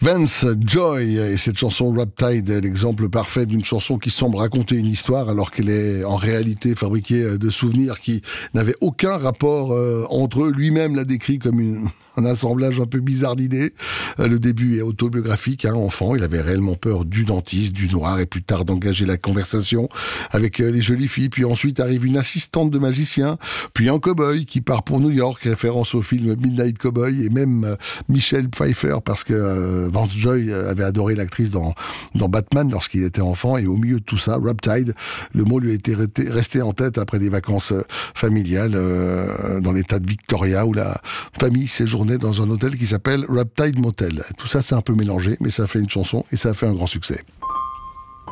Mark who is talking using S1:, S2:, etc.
S1: Vance Joy et cette chanson Riptide est l'exemple parfait d'une chanson qui semble raconter une histoire alors qu'elle est en réalité fabriquée de souvenirs qui n'avaient aucun rapport entre eux. Lui-même l'a décrit comme un assemblage un peu bizarre d'idées. Le début est autobiographique, enfant, il avait réellement peur du dentiste, du noir et plus tard d'engager la conversation avec les jolies filles. Puis ensuite arrive une assistante de magicien, puis un cow-boy qui part pour New York, référence au film Midnight Cowboy, et même Michelle Pfeiffer parce que Vance Joy avait adoré l'actrice dans Batman lorsqu'il était enfant, et au milieu de tout ça, Riptide, le mot lui était resté en tête après des vacances familiales dans l'état de Victoria où la famille séjournait dans un hôtel qui s'appelle Riptide Motel. Tout ça c'est un peu mélangé, mais ça fait une chanson et ça a fait un grand succès.